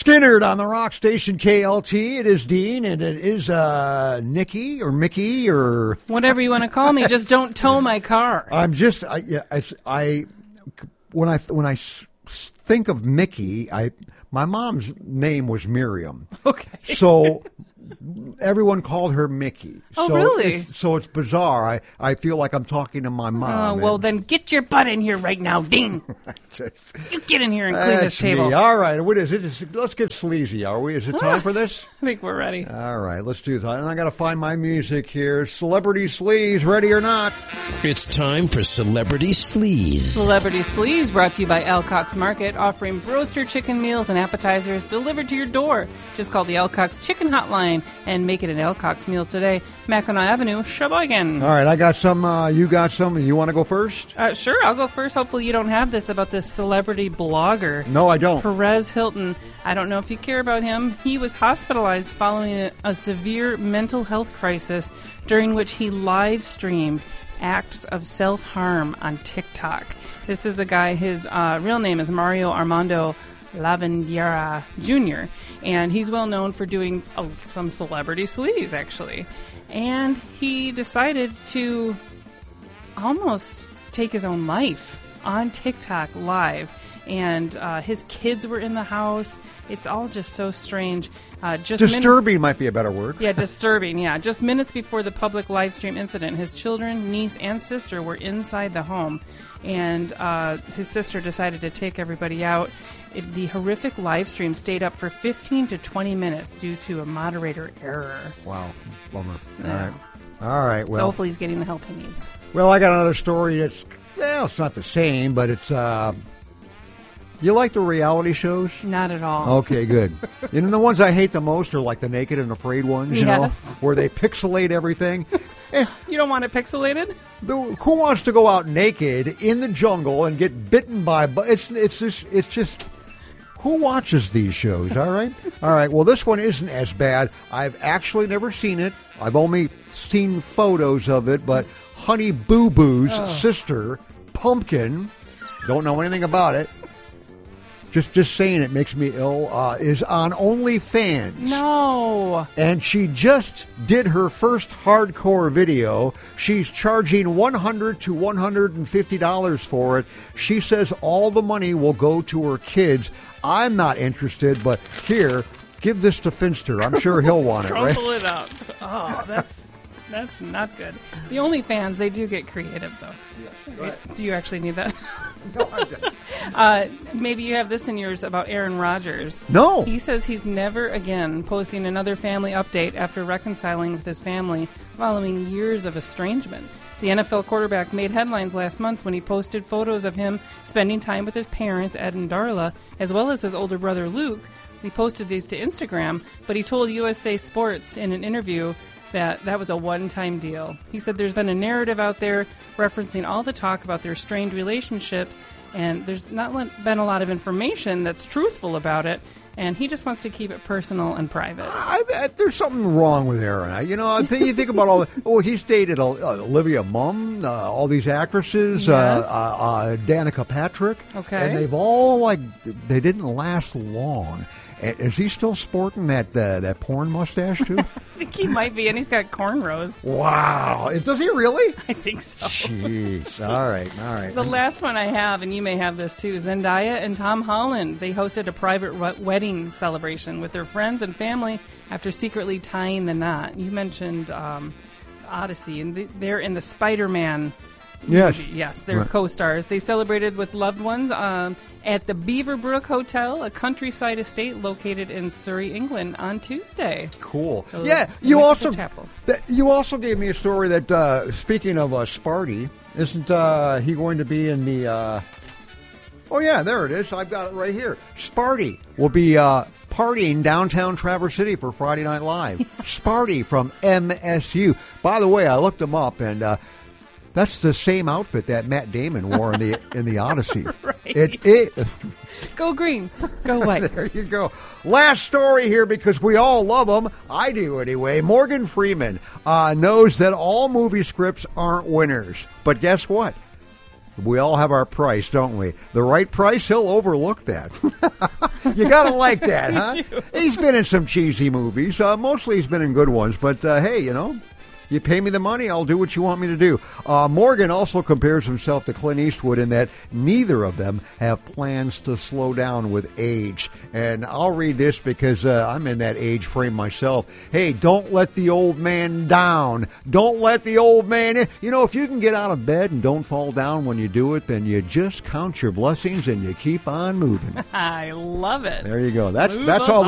Skinnerd on the rock station KLT. It is Dean, and it is Nikki or Mickey or whatever you want to call me. Just don't tow my car. I'm just when I think of Mickey, my mom's name was Miriam. Okay. So everyone called her Mickey. Oh, really? So it's bizarre. I feel like I'm talking to my mom. Oh, well, then get your butt in here right now, Dean. You get in here and clean this table. Me. All right. What is it? Let's get sleazy, are we? Is it time for this? I think we're ready. All right. Let's do this. And I got to find my music here. Celebrity Sleaze, ready or not? It's time for Celebrity Sleaze. Celebrity Sleaze brought to you by Alcock's Market, offering broaster chicken meals and appetizers delivered to your door. Just call the Alcock's Chicken Hotline and make it an Alcock's meal today. Mackinac Avenue, Sheboygan. All right, I got some. You got some. You want to go first? Sure, I'll go first. Hopefully you don't have this about this celebrity blogger. No, I don't. Perez Hilton. I don't know if you care about him. He was hospitalized following a severe mental health crisis during which he live streamed acts of self-harm on TikTok. This is a guy, his real name is Mario Armando Lavandeira Jr., and he's well known for doing some celebrity sleaze, actually. And he decided to almost take his own life on TikTok live. And his kids were in the house. It's all just so strange. Disturbing might be a better word. Yeah, disturbing, yeah. Just minutes before the public live stream incident, his children, niece, and sister were inside the home. And his sister decided to take everybody out. The horrific live stream stayed up for 15 to 20 minutes due to a moderator error. Wow. Bummer. Yeah. All right. Well, so hopefully he's getting the help he needs. Well, I got another story that's, well, it's not the same, but it's... You like the reality shows? Not at all. Okay, good. You know, the ones I hate the most are like the Naked and Afraid ones, you know, where they pixelate everything. You don't want it pixelated? Who wants to go out naked in the jungle and get bitten by... It's just... Who watches these shows, all right? All right, well, this one isn't as bad. I've actually never seen it. I've only seen photos of it, but Honey Boo Boo's sister, Pumpkin, don't know anything about it. Just saying it makes me ill, is on OnlyFans. No. And she just did her first hardcore video. She's charging $100 to $150 for it. She says all the money will go to her kids. I'm not interested, but here, give this to Finster. I'm sure he'll want it, right? Crumple it up. Oh, that's not good. The OnlyFans, they do get creative, though. Yes. Right. Do you actually need that? No, I don't. Maybe you have this in yours about Aaron Rodgers. No. He says he's never again posting another family update after reconciling with his family following years of estrangement. The NFL quarterback made headlines last month when he posted photos of him spending time with his parents, Ed and Darla, as well as his older brother, Luke. He posted these to Instagram, but he told USA Sports in an interview that was a one-time deal. He said there's been a narrative out there referencing all the talk about their strained relationships, and there's not been a lot of information that's truthful about it, and he just wants to keep it personal and private. There's something wrong with Aaron. You know, you think about all the... Oh, he's dated Olivia Munn, all these actresses, yes. Danica Patrick. Okay. And they've all, they didn't last long. Is he still sporting that porn mustache, too? I think he might be, and he's got cornrows. Wow. Does he really? I think so. Jeez. All right. The last one I have, and you may have this too, Zendaya and Tom Holland. They hosted a private wedding celebration with their friends and family after secretly tying the knot. You mentioned Odyssey, and they're in the Spider-Man Yes. movie. Yes, they're right. co-stars. They celebrated with loved ones at the Beaverbrook Hotel, a countryside estate located in Surrey, England, on Tuesday. Cool. So yeah, you also gave me a story that, speaking of Sparty, isn't he going to be in the... Oh, yeah, there it is. I've got it right here. Sparty will be partying downtown Traverse City for Friday Night Live. Sparty from MSU. By the way, I looked him up, and... that's the same outfit that Matt Damon wore in the Odyssey. Right. It Go green, go white. There you go. Last story here, because we all love him. I do anyway. Morgan Freeman knows that all movie scripts aren't winners. But guess what? We all have our price, don't we? The right price, he'll overlook that. You got to like that, huh? do. He's been in some cheesy movies. Mostly he's been in good ones. But, hey, you pay me the money, I'll do what you want me to do. Morgan also compares himself to Clint Eastwood in that neither of them have plans to slow down with age. And I'll read this because I'm in that age frame myself. Hey, don't let the old man down. Don't let the old man in. If you can get out of bed and don't fall down when you do it, then you just count your blessings and you keep on moving. I love it. There you go. That's Move all.